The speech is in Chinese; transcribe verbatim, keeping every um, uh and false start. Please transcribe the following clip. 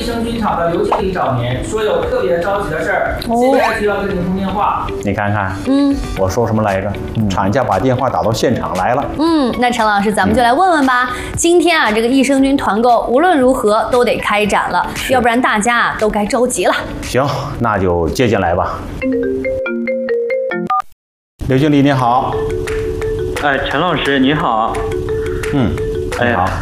生菌厂的刘经理找您，说有特别着急的事儿，现在需要跟您通电话。 你看看， 嗯， 我说什么来着？厂家把电话打到现场来了。 嗯，那陈老师，咱们就来问问吧。今天啊，这个益生菌团购无论如何都得开展了，要不然大家啊都该着急了。 行，那就接进来吧。刘经理你好。 哎，陈老师你好。 嗯， 哎呀，